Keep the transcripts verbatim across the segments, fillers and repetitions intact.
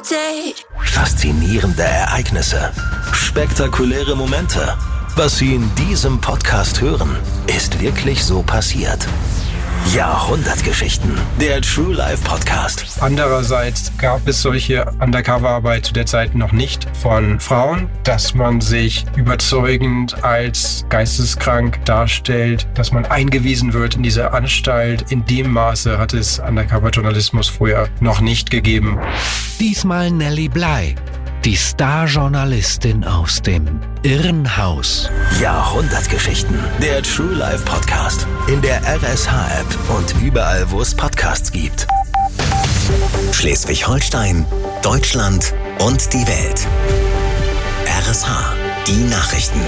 date. Faszinierende Ereignisse, spektakuläre Momente. Was Sie in diesem Podcast hören, ist wirklich so passiert. Jahrhundertgeschichten, der True Life Podcast. Andererseits gab es solche Undercover-Arbeit zu der Zeit noch nicht von Frauen, dass man sich überzeugend als geisteskrank darstellt, dass man eingewiesen wird in diese Anstalt. In dem Maße hat es Undercover-Journalismus vorher noch nicht gegeben. Diesmal Nelly Bly, die Star-Journalistin aus dem Irrenhaus. Jahrhundertgeschichten, der True Life Podcast. In der R S H-App und überall, wo es Podcasts gibt. Schleswig-Holstein, Deutschland und die Welt. R S H, die Nachrichten.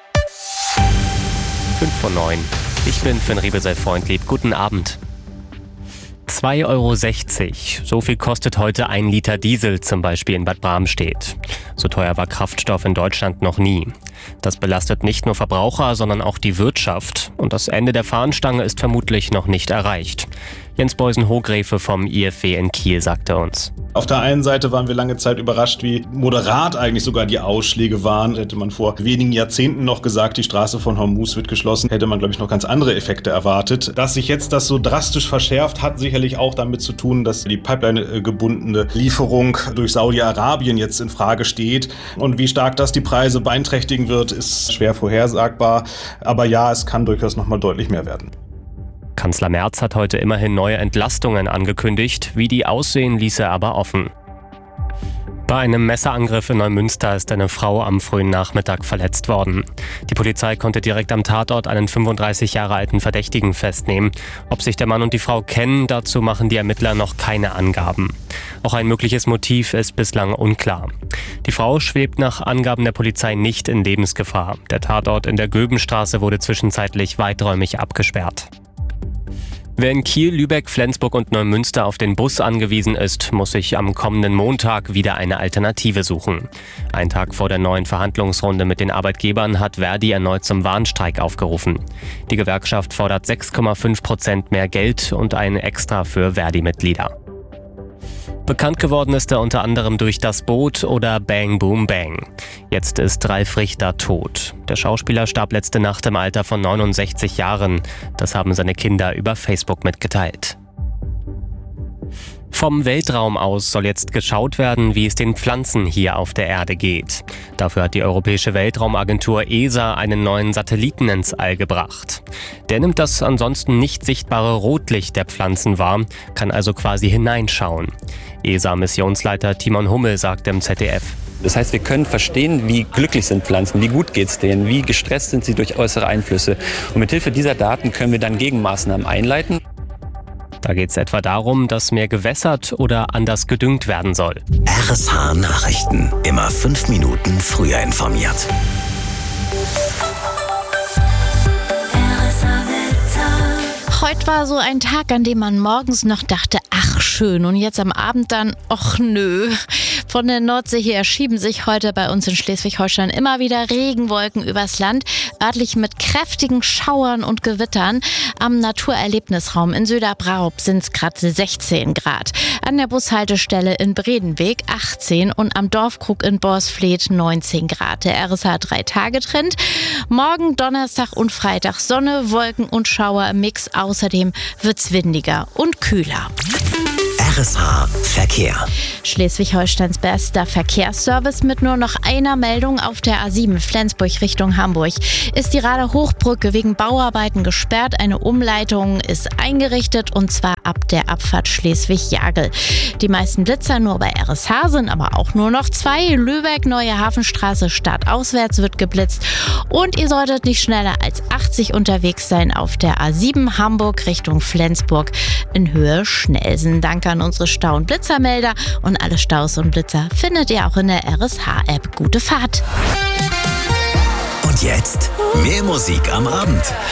fünf vor neun. Ich bin Finn Riebesell-Freundlieb. Guten Abend. zwei Euro sechzig. So viel kostet heute ein Liter Diesel, zum Beispiel in Bad Bramstedt. So teuer war Kraftstoff in Deutschland noch nie. Das belastet nicht nur Verbraucher, sondern auch die Wirtschaft. Und das Ende der Fahnenstange ist vermutlich noch nicht erreicht. Jens Beusen-Hogrefe vom I F W in Kiel sagte uns. Auf der einen Seite waren wir lange Zeit überrascht, wie moderat eigentlich sogar die Ausschläge waren. Hätte man vor wenigen Jahrzehnten noch gesagt, die Straße von Hormuz wird geschlossen, hätte man, glaube ich, noch ganz andere Effekte erwartet. Dass sich jetzt das so drastisch verschärft, hat sicherlich auch damit zu tun, dass die Pipeline-gebundene Lieferung durch Saudi-Arabien jetzt in Frage steht. Und wie stark das die Preise beeinträchtigen wird, ist schwer vorhersagbar. Aber ja, es kann durchaus noch mal deutlich mehr werden. Kanzler Merz hat heute immerhin neue Entlastungen angekündigt. Wie die aussehen, ließ er aber offen. Bei einem Messerangriff in Neumünster ist eine Frau am frühen Nachmittag verletzt worden. Die Polizei konnte direkt am Tatort einen fünfunddreißig Jahre alten Verdächtigen festnehmen. Ob sich der Mann und die Frau kennen, dazu machen die Ermittler noch keine Angaben. Auch ein mögliches Motiv ist bislang unklar. Die Frau schwebt nach Angaben der Polizei nicht in Lebensgefahr. Der Tatort in der Göbenstraße wurde zwischenzeitlich weiträumig abgesperrt. Wer in Kiel, Lübeck, Flensburg und Neumünster auf den Bus angewiesen ist, muss sich am kommenden Montag wieder eine Alternative suchen. Ein Tag vor der neuen Verhandlungsrunde mit den Arbeitgebern hat Verdi erneut zum Warnstreik aufgerufen. Die Gewerkschaft fordert sechs Komma fünf Prozent mehr Geld und ein Extra für Verdi-Mitglieder. Bekannt geworden ist er unter anderem durch Das Boot oder Bang Boom Bang. Jetzt ist Ralf Richter tot. Der Schauspieler starb letzte Nacht im Alter von neunundsechzig Jahren. Das haben seine Kinder über Facebook mitgeteilt. Vom Weltraum aus soll jetzt geschaut werden, wie es den Pflanzen hier auf der Erde geht. Dafür hat die Europäische Weltraumagentur E S A einen neuen Satelliten ins All gebracht. Der nimmt das ansonsten nicht sichtbare Rotlicht der Pflanzen wahr, kann also quasi hineinschauen. E S A-Missionsleiter Timon Hummel sagt im Z D F. Das heißt, wir können verstehen, wie glücklich sind Pflanzen, wie gut geht's denen, wie gestresst sind sie durch äußere Einflüsse. Und mit Hilfe dieser Daten können wir dann Gegenmaßnahmen einleiten. Da geht es etwa darum, dass mehr gewässert oder anders gedüngt werden soll. R S H Nachrichten. Immer fünf Minuten früher informiert. Heute war so ein Tag, an dem man morgens noch dachte, ach schön, und jetzt am Abend dann, ach nö. Von der Nordsee her schieben sich heute bei uns in Schleswig-Holstein immer wieder Regenwolken übers Land, örtlich mit kräftigen Schauern und Gewittern. Am Naturerlebnisraum in Söderbrarup sind es gerade sechzehn Grad. An der Bushaltestelle in Bredenweg achtzehn und am Dorfkrug in Borsfleet neunzehn Grad. Der R S H drei Tage Trend. Morgen Donnerstag und Freitag Sonne, Wolken und Schauer im Mix. Außerdem wird's windiger und kühler. R S H Verkehr. Schleswig-Holsteins bester Verkehrsservice mit nur noch einer Meldung auf der A sieben Flensburg Richtung Hamburg. Ist die Rader Hochbrücke wegen Bauarbeiten gesperrt. Eine Umleitung ist eingerichtet und zwar ab der Abfahrt Schleswig-Jagel. Die meisten Blitzer nur bei R S H sind aber auch nur noch zwei. Lübeck, Neue Hafenstraße, startauswärts wird geblitzt. Und ihr solltet nicht schneller als achtzig unterwegs sein auf der A sieben Hamburg Richtung Flensburg in Höhe Schnelsen. Danke an unsere Stau- und Blitzermelder und alle Staus und Blitzer findet ihr auch in der R S H-App. Gute Fahrt! Und jetzt mehr Musik am Abend.